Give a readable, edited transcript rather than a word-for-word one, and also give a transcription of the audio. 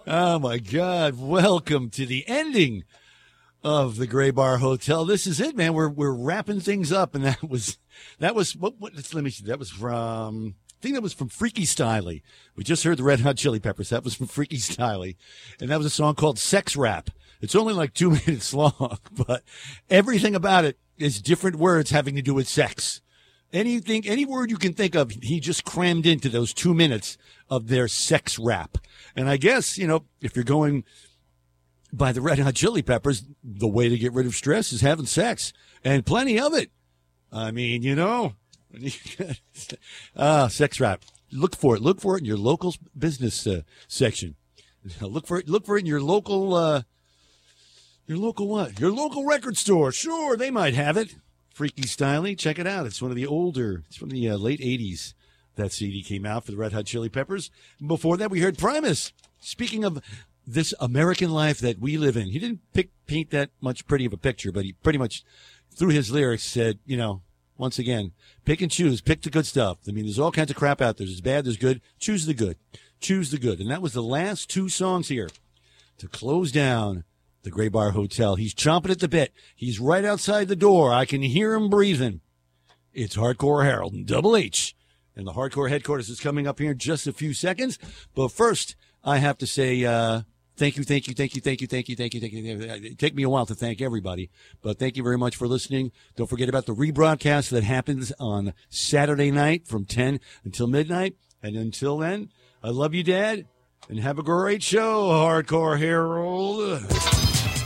Oh, my God. Welcome to the ending of the Gray Bar Hotel. This is it, man. We're wrapping things up, and that was what let me see. That was from, I think that was from Freaky Styley. We just heard the Red Hot Chili Peppers. That was from Freaky Styley, and that was a song called Sex Rap. It's only like 2 minutes long, but everything about it is different words having to do with sex. Any word you can think of, he just crammed into those 2 minutes of their sex rap. And I guess, if you're going by the Red Hot Chili Peppers, the way to get rid of stress is having sex, and plenty of it. I mean, sex rap. Look for it. Look for it in your local business section. Look for it in your local what? Your local record store. Sure, they might have it. Freaky Styley, check it out. It's from the late 80s. That CD came out for the Red Hot Chili Peppers. Before that, we heard Primus. Speaking of this American life that we live in, he didn't paint that much pretty of a picture, but he pretty much, through his lyrics, said, once again, pick and choose, pick the good stuff. I mean, there's all kinds of crap out there. There's bad, there's good. Choose the good. Choose the good. And that was the last two songs here to close down the Gray Bar Hotel. He's chomping at the bit. He's right outside the door. I can hear him breathing. It's Hardcore Harold and Double H. And the Hardcore headquarters is coming up here in just a few seconds. But first, I have to say thank you. It take me a while to thank everybody, but thank you very much for listening. Don't forget about the rebroadcast that happens on Saturday night from 10 until midnight. And until then, I love you, Dad, and have a great show, Hardcore Harold.